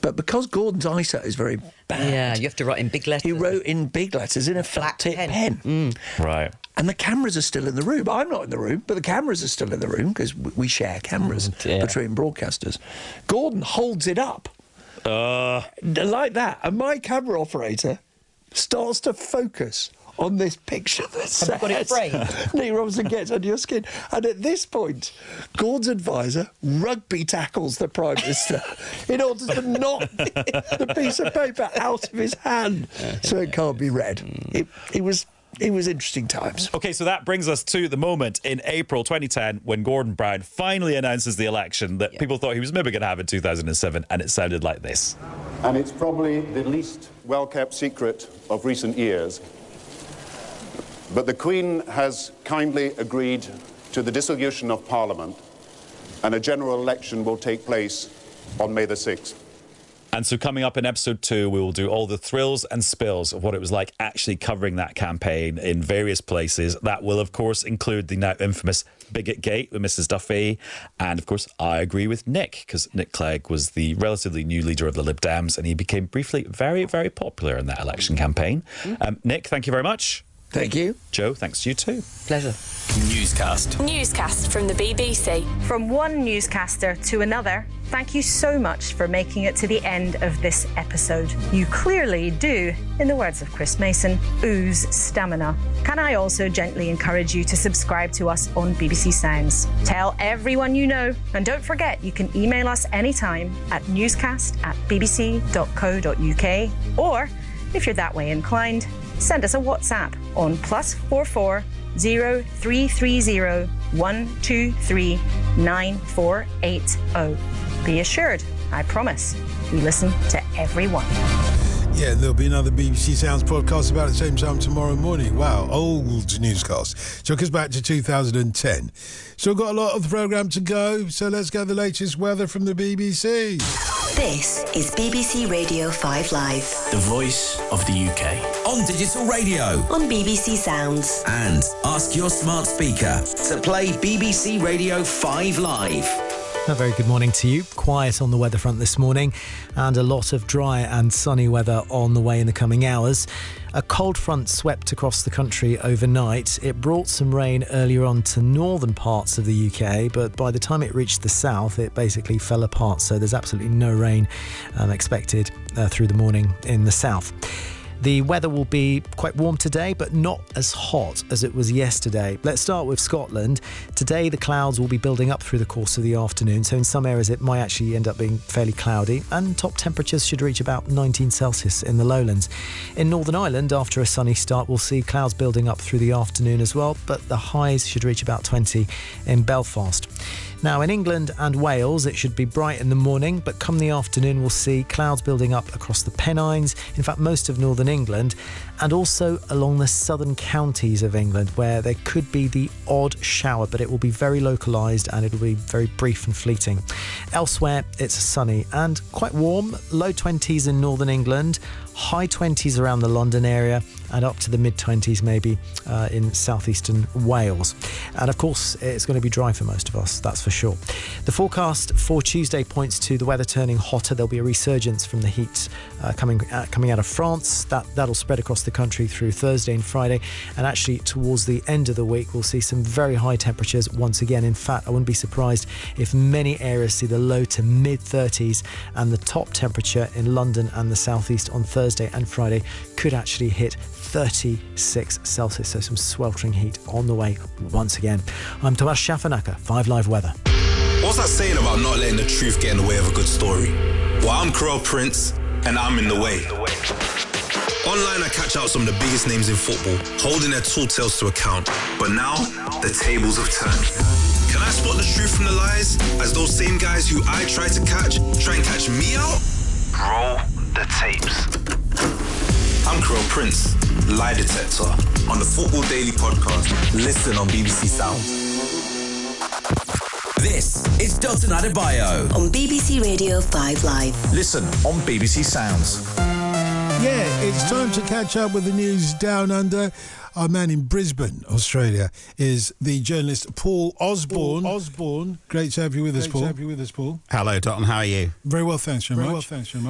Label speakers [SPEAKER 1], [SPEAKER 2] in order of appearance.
[SPEAKER 1] But because Gordon's eyesight is very bad...
[SPEAKER 2] Yeah, you have to write in big letters.
[SPEAKER 1] He wrote in big letters in a flat-tip pen.
[SPEAKER 3] Right.
[SPEAKER 1] And the cameras are still in the room. I'm not in the room, but the cameras are still in the room because we share cameras between broadcasters. Gordon holds it up like that, and my camera operator starts to focus on this picture that says...
[SPEAKER 2] Have you got it framed?
[SPEAKER 1] Nick Robinson gets under your skin. And at this point, Gordon's advisor rugby tackles the Prime Minister in order to knock the piece of paper out of his hand so it can't be read. It was interesting times.
[SPEAKER 3] OK, so that brings us to the moment in April 2010 when Gordon Brown finally announces the election that people thought he was maybe going to have in 2007, and it sounded like this.
[SPEAKER 4] And it's probably the least well-kept secret of recent years. But the Queen has kindly agreed to the dissolution of Parliament, and a general election will take place on May the 6th.
[SPEAKER 3] And so coming up in episode 2, we will do all the thrills and spills of what it was like actually covering that campaign in various places. That will, of course, include the now infamous Bigot Gate with Mrs Duffy. And, of course, I agree with Nick, because Nick Clegg was the relatively new leader of the Lib Dems, and he became briefly very, very popular in that election campaign. Nick, thank you very much.
[SPEAKER 1] Thank you.
[SPEAKER 3] Joe, thanks to you too.
[SPEAKER 2] Pleasure.
[SPEAKER 5] Newscast.
[SPEAKER 6] Newscast from the BBC.
[SPEAKER 7] From one newscaster to another, thank you so much for making it to the end of this episode. You clearly do, in the words of Chris Mason, ooze stamina. Can I also gently encourage you to subscribe to us on BBC Sounds? Tell everyone you know, and don't forget you can email us anytime at newscast@bbc.co.uk, or if you're that way inclined, send us a WhatsApp on +44 0330 123 9480. Be assured, I promise, we listen to everyone.
[SPEAKER 8] Yeah, there'll be another BBC Sounds podcast about the same time tomorrow morning. Wow, old newscast. Took us back to 2010. Still got a lot of the programme to go, so let's get the latest weather from the BBC.
[SPEAKER 5] This is BBC Radio 5 Live.
[SPEAKER 9] The voice of the UK.
[SPEAKER 10] On digital radio.
[SPEAKER 5] On BBC Sounds.
[SPEAKER 10] And ask your smart speaker to play BBC Radio 5 Live.
[SPEAKER 11] A very good morning to you. Quiet on the weather front this morning, and a lot of dry and sunny weather on the way in the coming hours. A cold front swept across the country overnight. It brought some rain earlier on to northern parts of the UK, but by the time it reached the south, it basically fell apart. So there's absolutely no rain expected through the morning in the south. The weather will be quite warm today, but not as hot as it was yesterday. Let's start with Scotland. Today, the clouds will be building up through the course of the afternoon, so in some areas it might actually end up being fairly cloudy, and top temperatures should reach about 19 Celsius in the lowlands. In Northern Ireland, after a sunny start, we'll see clouds building up through the afternoon as well, but the highs should reach about 20 in Belfast. Now, in England and Wales, it should be bright in the morning, but come the afternoon, we'll see clouds building up across the Pennines, in fact, most of northern England, and also along the southern counties of England, where there could be the odd shower, but it will be very localised and it will be very brief and fleeting. Elsewhere, it's sunny and quite warm, low 20s in northern England, high 20s around the London area, and up to the mid-20s maybe in southeastern Wales. And of course, it's going to be dry for most of us, that's for sure. The forecast for Tuesday points to the weather turning hotter. There'll be a resurgence from the heat coming out of France. That'll spread across the country through Thursday and Friday, and actually towards the end of the week we'll see some very high temperatures once again. In fact, I wouldn't be surprised if many areas see the low to mid-30s, and the top temperature in London and the southeast on Thursday and Friday could actually hit 36 Celsius, so some sweltering heat on the way once again. I'm Tomasz Szafanaka, 5 Live Weather.
[SPEAKER 12] What's that saying about not letting the truth get in the way of a good story? Well, I'm Crow Prince, and I'm in the way. Online, I catch out some of the biggest names in football, holding their tall tales to account. But now, the tables have turned. Can I spot the truth from the lies, as those same guys who I try and catch me out? Roll the tapes. I'm Crow Prince, lie detector, on the Football Daily podcast. Listen on BBC Sounds.
[SPEAKER 10] This is Dalton Adebayo
[SPEAKER 5] on BBC Radio 5 Live.
[SPEAKER 10] Listen on BBC Sounds.
[SPEAKER 8] Yeah, it's time to catch up with the news down under. Our man in Brisbane, Australia, is the journalist Paul Osborne. Great to have you with us, Paul.
[SPEAKER 13] Hello, Dalton. How are you?
[SPEAKER 8] Very well, thanks very much.